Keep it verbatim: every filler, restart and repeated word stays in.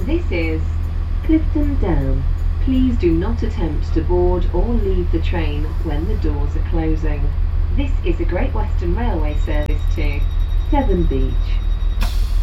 This is Clifton Down. Please do not attempt to board or leave the train when the doors are closing. This is a Great Western Railway service to Severn Beach.